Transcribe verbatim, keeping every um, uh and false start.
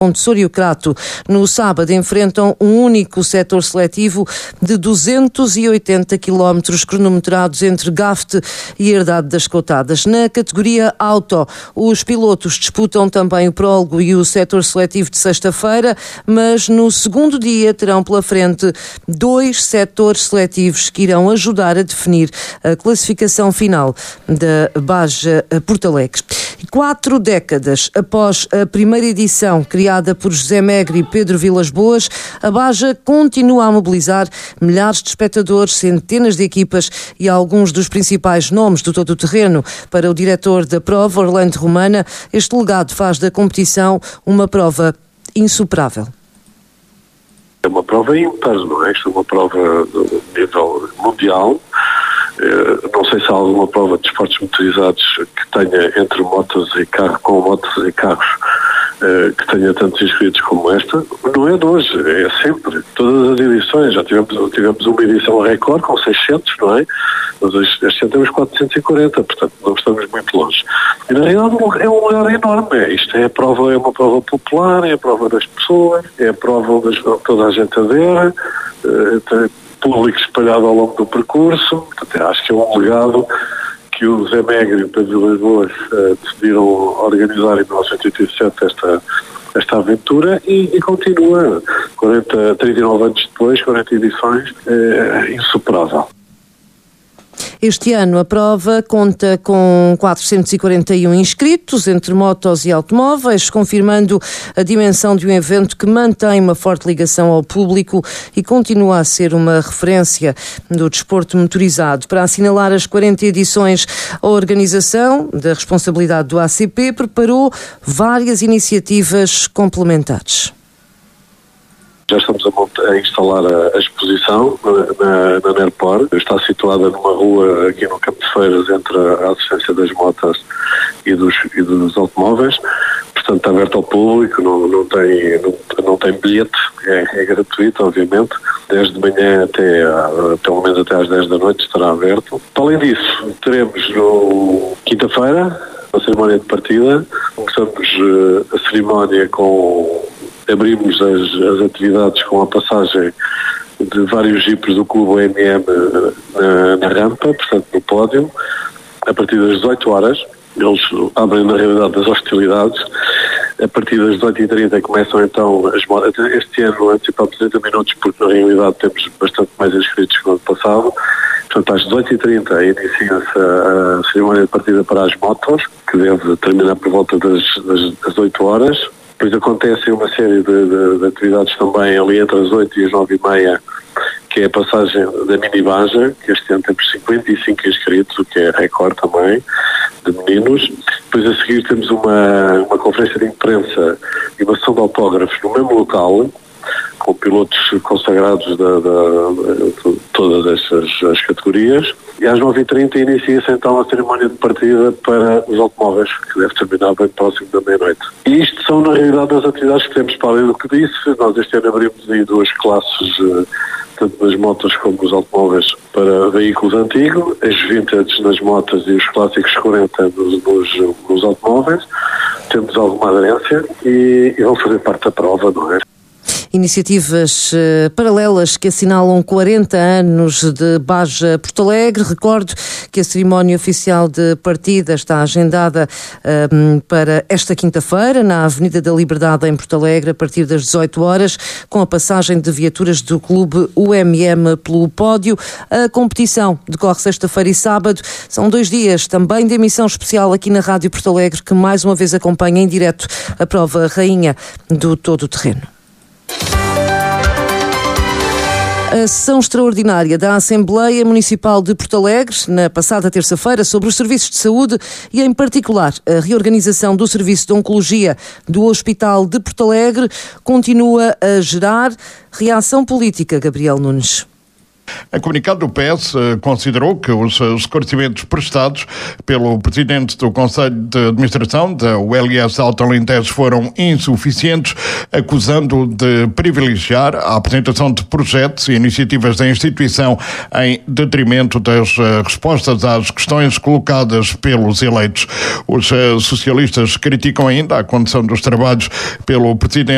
de Souro Crato. No sábado enfrentam um único setor seletivo de duzentos e oitenta quilómetros cronometrados entre Gafte e Herdade das Coutadas. Na categoria Auto, os pilotos disputam também o prólogo e o setor seletivo de sexta-feira, mas no segundo dia terão pela frente dois setores seletivos que irão ajudar a definir a classificação final da Baja Porto Alegre. Quatro décadas após a primeira edição, criada por José Megre e Pedro Vilas Boas, a Baja continua a mobilizar milhares de espectadores, centenas de equipas e alguns dos principais nomes do todo o terreno. Para o diretor da prova, Orlando Romana, este legado faz da competição uma prova insuperável. É uma prova ímpar, não é? Isto é uma prova de nível mundial. Não sei se há alguma prova de esportes motorizados que tenha entre motos e carros, com motos e carros, que tenha tantos inscritos como esta. Não é de hoje, é sempre. Todas as edições, já tivemos, tivemos uma edição recorde com seiscentos, não é? Mas este ano temos quatrocentos e quarenta, portanto não estamos muito longe. E na realidade é um lugar enorme. É. Isto é, a prova, é uma prova popular, é a prova das pessoas, é a prova onde toda a gente adere, é, público espalhado ao longo do percurso. Portanto, acho que é um legado que o Zé Megre e o Pedro Vilas Boas uh, decidiram organizar em mil novecentos e oitenta e sete esta, esta aventura e, e continua, quarenta, trinta e nove anos depois, quarenta edições, é insuperável. Este ano a prova conta com quatrocentos e quarenta e um inscritos, entre motos e automóveis, confirmando a dimensão de um evento que mantém uma forte ligação ao público e continua a ser uma referência do desporto motorizado. Para assinalar as quarenta edições, a organização, da responsabilidade do A C P, preparou várias iniciativas complementares. Já estamos a, montar, a instalar a, a exposição na, na Nerpor. Está situada numa rua aqui no Campo de Feiras entre a assistência das motas e dos, e dos automóveis. Portanto, está aberto ao público, não, não, tem, não, não tem bilhete, é, é gratuito, obviamente. Desde de manhã até, pelo menos até às dez da noite estará aberto. Além disso, teremos no quinta-feira a cerimónia de partida. Começamos a cerimónia com... Abrimos as, as atividades com a passagem de vários jipes do Clube O M M na, na rampa, portanto no pódio, a partir das dezoito horas. Eles abrem na realidade as hostilidades. A partir das dezoito e trinta começam então as motas. Este ano antecipamos trinta minutos porque na realidade temos bastante mais inscritos que no ano passado. Portanto, às dezoito e trinta inicia-se a, a cerimónia de partida para as motos, que deve terminar por volta das, das, das oito horas. Depois acontecem uma série de, de, de atividades também ali entre as oito e as nove e meia, que é a passagem da mini-baja, que este ano temos cinquenta e cinco inscritos, o que é recorde também, de meninos. Depois a seguir temos uma, uma conferência de imprensa e uma sessão de autógrafos no mesmo local, com pilotos consagrados da, da, de todas essas as categorias. E às nove e trinta inicia-se então a cerimónia de partida para os automóveis, que deve terminar bem próximo da meia-noite. E isto são, na realidade, as atividades que temos. Para além do que disse, nós este ano abrimos aí duas classes, tanto nas motos como nos automóveis, para veículos antigos, as vintage nas motas e os clássicos quarenta nos, nos, nos automóveis. Temos alguma aderência e, e vão fazer parte da prova, não é? Iniciativas uh, paralelas que assinalam quarenta anos de Baja Porto Alegre. Recordo que a cerimónia oficial de partida está agendada uh, para esta quinta-feira, na Avenida da Liberdade, em Porto Alegre, a partir das dezoito horas, com a passagem de viaturas do Clube O M M pelo pódio. A competição decorre sexta-feira e sábado. São dois dias também de emissão especial aqui na Rádio Porto Alegre, que mais uma vez acompanha em direto a prova rainha do todo o terreno. A sessão extraordinária da Assembleia Municipal de Porto Alegre, na passada terça-feira, sobre os serviços de saúde e, em particular, a reorganização do serviço de oncologia do Hospital de Porto Alegre, continua a gerar reação política. Gabriel Nunes. Em comunicado do P S, considerou que os esclarecimentos prestados pelo presidente do Conselho de Administração da U L S Alto Alentejo foram insuficientes, acusando de privilegiar a apresentação de projetos e iniciativas da instituição em detrimento das respostas às questões colocadas pelos eleitos. Os socialistas criticam ainda a condução dos trabalhos pelo presidente